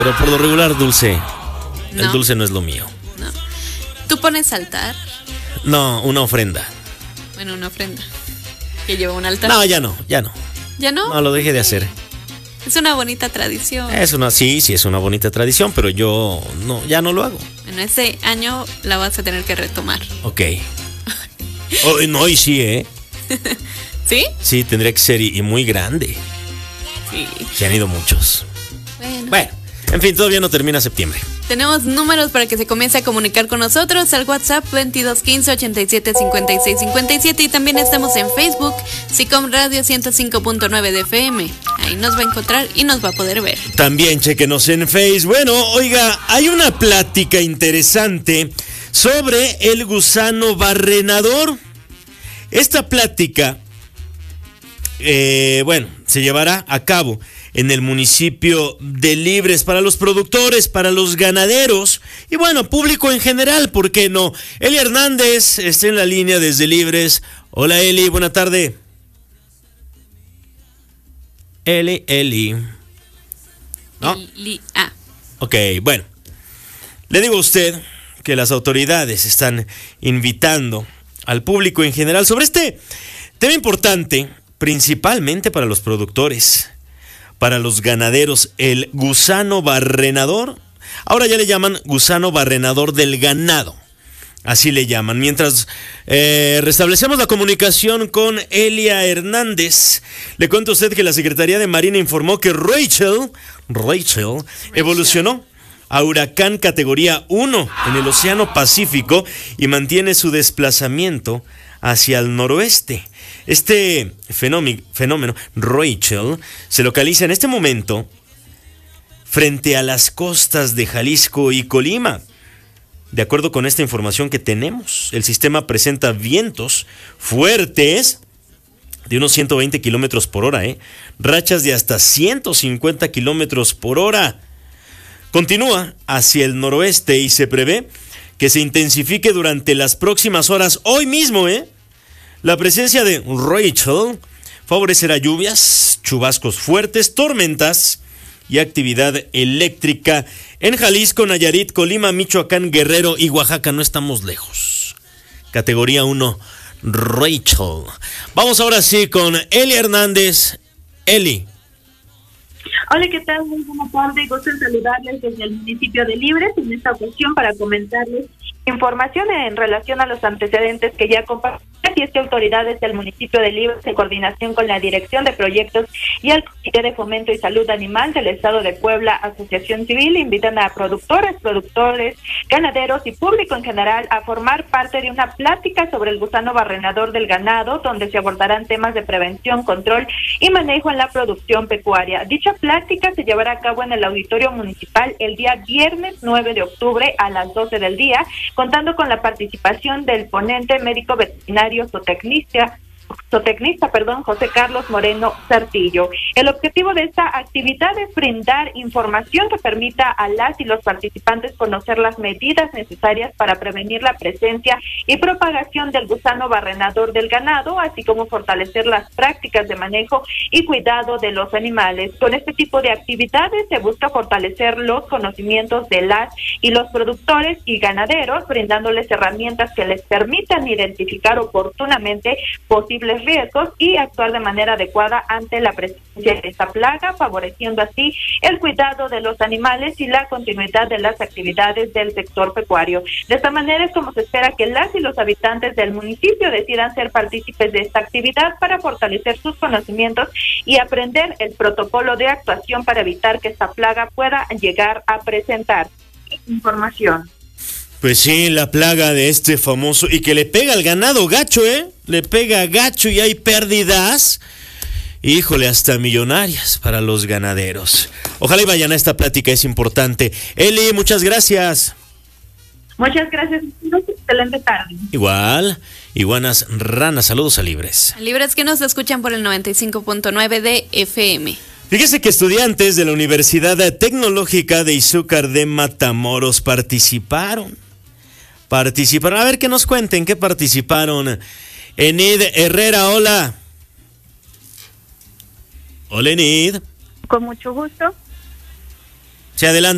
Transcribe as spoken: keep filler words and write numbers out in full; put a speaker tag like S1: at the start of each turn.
S1: Pero por lo regular dulce.
S2: No.
S1: El dulce no es lo mío.
S2: No. ¿Tú pones altar?
S1: No, una ofrenda.
S2: Bueno, una ofrenda. Que lleva un altar.
S1: No, ya no, ya no.
S2: ¿Ya no?
S1: No, lo dejé de hacer.
S2: Es una bonita tradición.
S1: Es una, sí, sí, es una bonita tradición, pero yo no, ya no lo hago.
S2: Bueno, este año la vas a tener que retomar.
S1: Ok. Oh, no, y sí, ¿eh?
S2: ¿Sí?
S1: Sí, tendría que ser y, y muy grande.
S2: Sí.
S1: Se han ido muchos.
S2: Bueno.
S1: Bueno, en fin, todavía no termina septiembre.
S2: Tenemos números para que se comience a comunicar con nosotros al WhatsApp veintidós quince ochenta y siete cincuenta y seis cincuenta y siete y también estamos en Facebook, SICOM Radio ciento cinco punto nueve de F M. Ahí nos va a encontrar y nos va a poder ver.
S1: También chequenos en Facebook. Bueno, oiga, hay una plática interesante sobre el gusano barrenador. Esta plática, eh, bueno, se llevará a cabo en el municipio de Libres para los productores, para los ganaderos y bueno, público en general, ¿por qué no? Eli Hernández está en la línea desde Libres. Hola Eli, buena tarde. Eli, Eli. ¿No?
S2: Eli, ah.
S1: Ok, bueno. Le digo a usted que las autoridades están invitando al público en general sobre este tema importante, principalmente para los productores, para los ganaderos, el gusano barrenador. Ahora ya le llaman gusano barrenador del ganado. Así le llaman. Mientras eh, restablecemos la comunicación con Elia Hernández, le cuento a usted que la Secretaría de Marina informó que Rachel, Rachel, Rachel. evolucionó a huracán categoría uno en el Océano Pacífico y mantiene su desplazamiento hacia el noroeste. Este fenómeno, fenómeno, Rachel, se localiza en este momento frente a las costas de Jalisco y Colima. De acuerdo con esta información que tenemos, el sistema presenta vientos fuertes de unos ciento veinte kilómetros por hora, ¿eh? Rachas de hasta ciento cincuenta kilómetros por hora. Continúa hacia el noroeste y se prevé que se intensifique durante las próximas horas. Hoy mismo, ¿eh? La presencia de Rachel favorecerá lluvias, chubascos fuertes, tormentas y actividad eléctrica en Jalisco, Nayarit, Colima, Michoacán, Guerrero y Oaxaca. No estamos lejos. Categoría uno, Rachel. Vamos ahora sí con Eli Hernández. Eli.
S3: Hola, ¿qué tal? Muy buena tarde. Gusto en saludarles desde el municipio de Libres en esta ocasión para comentarles información en relación a los antecedentes que ya compartimos. Y es que autoridades del municipio de Libres, en coordinación con la Dirección de Proyectos y el Comité de Fomento y Salud Animal del Estado de Puebla, Asociación Civil, invitan a productores, productores, ganaderos y público en general a formar parte de una plática sobre el gusano barrenador del ganado, donde se abordarán temas de prevención, control y manejo en la producción pecuaria. Dicha plática se llevará a cabo en el Auditorio Municipal el día viernes nueve de octubre a las doce del día, contando con la participación del ponente médico veterinario zootecnista, zootecnista, perdón, José Carlos Moreno Sartillo. El objetivo de esta actividad es brindar información que permita a las y los participantes conocer las medidas necesarias para prevenir la presencia y propagación del gusano barrenador del ganado, así como fortalecer las prácticas de manejo y cuidado de los animales. Con este tipo de actividades se busca fortalecer los conocimientos de las y los productores y ganaderos, brindándoles herramientas que les permitan identificar oportunamente posibles riesgos y actuar de manera adecuada ante la presencia de esta plaga, favoreciendo así el cuidado de los animales y la continuidad de las actividades del sector pecuario. De esta manera es como se espera que las y los habitantes del municipio decidan ser partícipes de esta actividad para fortalecer sus conocimientos y aprender el protocolo de actuación para evitar que esta plaga pueda llegar a presentar. Información.
S1: Pues sí, la plaga de este famoso, y que le pega al ganado gacho, ¿eh? Le pega gacho y hay pérdidas, híjole, hasta millonarias para los ganaderos. Ojalá y vayan a esta plática, es importante. Eli, muchas gracias.
S3: Muchas gracias, excelente tarde.
S1: Igual, iguanas ranas, saludos a Libres.
S2: Libres que nos escuchan por el noventa y cinco punto nueve de F M.
S1: Fíjese que estudiantes de la Universidad Tecnológica de Izúcar de Matamoros participaron. Participaron, a ver que nos cuenten qué participaron. Enid Herrera, hola. Hola, Enid.
S3: Con mucho gusto.
S1: Se adelanta.